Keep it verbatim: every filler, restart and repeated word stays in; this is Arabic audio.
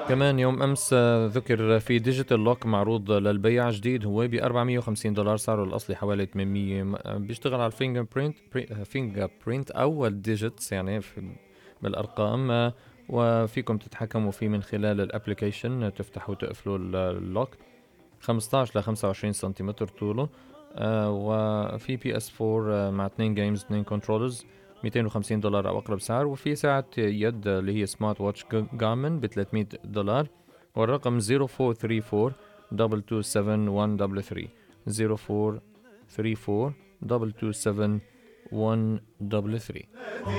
كمان يوم أمس آه، ذكر في ديجيتال لوك معروض للبيع جديد، هو ب أربعمية وخمسين دولار، سعره الأصلي حوالي ثمانمية. م- آه، بيشتغل على الفينجر برينت فينجر برينت أو الديجيتس يعني في بالأرقام. آه، وفيكم تتحكموا فيه من خلال الابليكيشن، آه، تفتحوا وتقفلوا ال- اللوك. خمستاشر ل خمسة وعشرين سنتيمتر طوله. آه وفي بي اس فور مع اثنين جيمز اثنين كنترولرز، مئتين وخمسين دولار او اقرب سعر. وفي ساعة يد اللي هي سمارت واتش جارمن ب ثلاثمية دولار، والرقم صفر أربعة ثلاثة أربعة اثنين سبعة واحد ثلاثة ثلاثة صفر أربعة ثلاثة أربعة اثنين سبعة واحد ثلاثة ثلاثة.